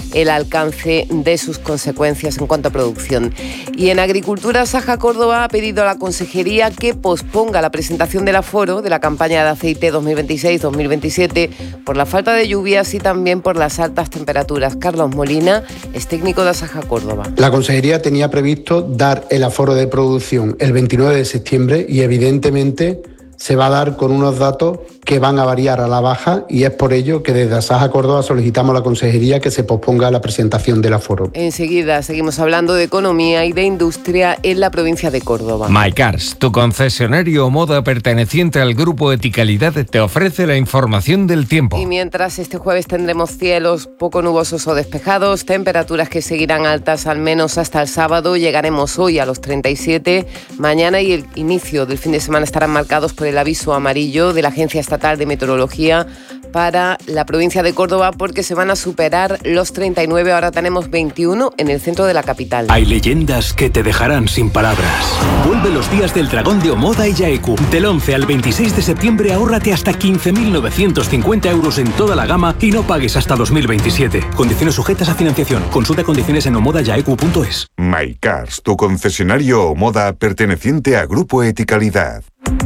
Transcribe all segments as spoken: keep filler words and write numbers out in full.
el alcance de sus consecuencias en cuanto a producción. Y en Agricultura, Saja Córdoba ha pedido a la Consejería que posponga la presentación del aforo de la campaña de aceite dos mil veintiséis dos mil veintisiete por la falta de lluvias y también por las altas temperaturas. Carlos Molina es técnico de Saja Córdoba. La Consejería tenía previsto dar el aforo de producción el veintinueve de septiembre y evidentemente se va a dar con unos datos que van a variar a la baja y es por ello que desde Asaja Córdoba solicitamos a la Consejería que se posponga la presentación del aforo. Enseguida seguimos hablando de economía y de industria en la provincia de Córdoba. MyCars, tu concesionario Omoda perteneciente al grupo Eticalidad, te ofrece la información del tiempo. Y mientras este jueves tendremos cielos poco nubosos o despejados, temperaturas que seguirán altas al menos hasta el sábado, llegaremos hoy a los treinta y siete, mañana y el inicio del fin de semana estarán marcados por el aviso amarillo de la Agencia Estatal de Meteorología para la provincia de Córdoba porque se van a superar los treinta y nueve, ahora tenemos veintiuno en el centro de la capital. Hay leyendas que te dejarán sin palabras. Vuelve los días del dragón de Omoda y Yaeku. Del once al veintiséis de septiembre ahórrate hasta quince mil novecientos cincuenta euros en toda la gama y no pagues hasta dos mil veintisiete. Condiciones sujetas a financiación. Consulta condiciones en omoda yaeku punto es. MyCars, tu concesionario Omoda perteneciente a Grupo Eticalidad.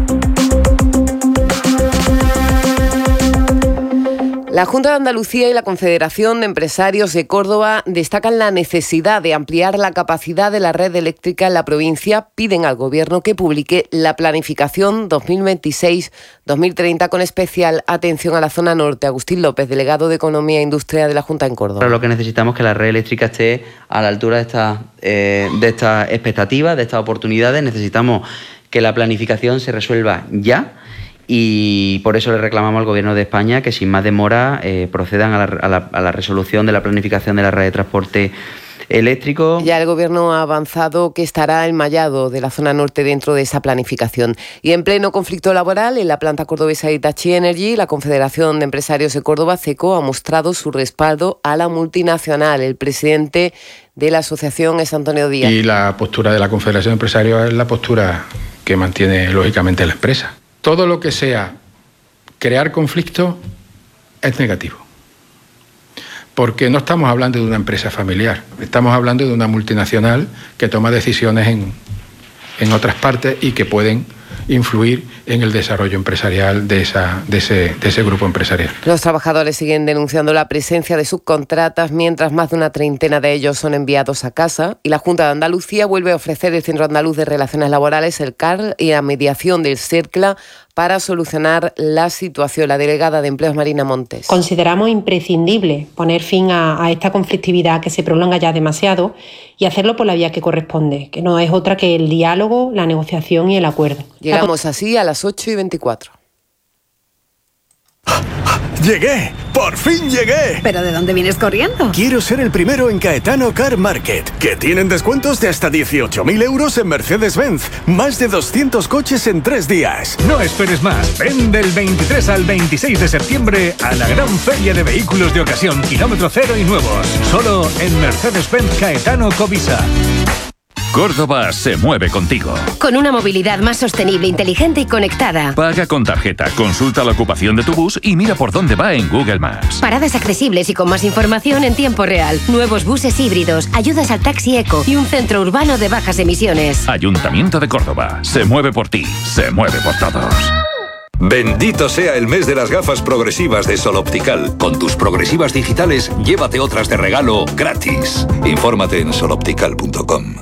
La Junta de Andalucía y la Confederación de Empresarios de Córdoba destacan la necesidad de ampliar la capacidad de la red eléctrica en la provincia. Piden al Gobierno que publique la planificación dos mil veintiséis dos mil treinta con especial atención a la zona norte. Agustín López, delegado de Economía e Industria de la Junta en Córdoba. Pero lo que necesitamos es que la red eléctrica esté a la altura de estas eh, de estas expectativas, de estas oportunidades. Necesitamos que la planificación se resuelva ya. Y por eso le reclamamos al Gobierno de España que sin más demora eh, procedan a la, a, la, a la resolución de la planificación de la red de transporte eléctrico. Ya el Gobierno ha avanzado que estará enmayado de la zona norte dentro de esa planificación. Y en pleno conflicto laboral, en la planta cordobesa de Hitachi Energy, la Confederación de Empresarios de Córdoba, CECO, ha mostrado su respaldo a la multinacional. El presidente de la asociación es Antonio Díaz. Y la postura de la Confederación de Empresarios es la postura que mantiene lógicamente la empresa. Todo lo que sea crear conflicto es negativo, porque no estamos hablando de una empresa familiar, estamos hablando de una multinacional que toma decisiones en, en otras partes y que pueden influir en el desarrollo empresarial de, esa, de, ese, de ese grupo empresarial. Los trabajadores siguen denunciando la presencia de subcontratas, mientras más de una treintena de ellos son enviados a casa, y la Junta de Andalucía vuelve a ofrecer el Centro Andaluz de Relaciones Laborales, el C A R, y la mediación del CERCLA para solucionar la situación. La delegada de Empleos, Marina Montes. Consideramos imprescindible poner fin a, a esta conflictividad que se prolonga ya demasiado y hacerlo por la vía que corresponde, que no es otra que el diálogo, la negociación y el acuerdo. Llegamos así a las ocho y veinticuatro. ¡Llegué! ¡Por fin llegué! ¿Pero de dónde vienes corriendo? Quiero ser el primero en Caetano Car Market, que tienen descuentos de hasta dieciocho mil euros en Mercedes-Benz. Más de doscientos coches en tres días. No esperes más. Ven del veintitrés al veintiséis de septiembre a la gran feria de vehículos de ocasión, kilómetro cero y nuevos. Solo en Mercedes-Benz Caetano Covisa. Córdoba se mueve contigo. Con una movilidad más sostenible, inteligente y conectada. Paga con tarjeta, consulta la ocupación de tu bus y mira por dónde va en Google Maps. Paradas accesibles y con más información en tiempo real. Nuevos buses híbridos, ayudas al taxi eco y un centro urbano de bajas emisiones. Ayuntamiento de Córdoba. Se mueve por ti, se mueve por todos. Bendito sea el mes de las gafas progresivas de Sol Optical. Con tus progresivas digitales, llévate otras de regalo gratis. Infórmate en sol optical punto com.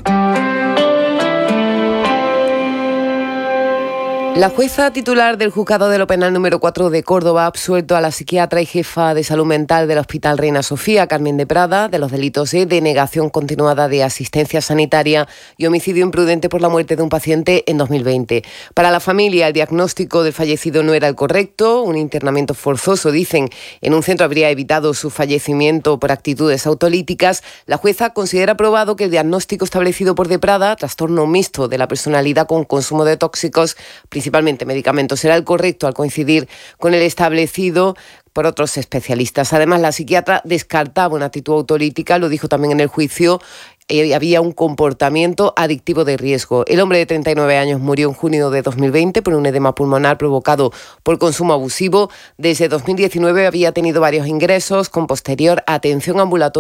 La jueza titular del Juzgado de lo Penal número cuatro de Córdoba ha absuelto a la psiquiatra y jefa de salud mental del Hospital Reina Sofía, Carmen de Prada, de los delitos de denegación continuada de asistencia sanitaria y homicidio imprudente por la muerte de un paciente en dos mil veinte. Para la familia, el diagnóstico del fallecido no era el correcto. Un internamiento forzoso, dicen, en un centro habría evitado su fallecimiento por actitudes autolíticas. La jueza considera probado que el diagnóstico establecido por de Prada, trastorno mixto de la personalidad con consumo de tóxicos, principalmente medicamentos, será el correcto al coincidir con el establecido por otros especialistas. Además, la psiquiatra descartaba una actitud autolítica, lo dijo también en el juicio, eh, había un comportamiento adictivo de riesgo. El hombre de treinta y nueve años murió en junio de dos mil veinte por un edema pulmonar provocado por consumo abusivo. Desde dos mil diecinueve había tenido varios ingresos con posterior atención ambulatoria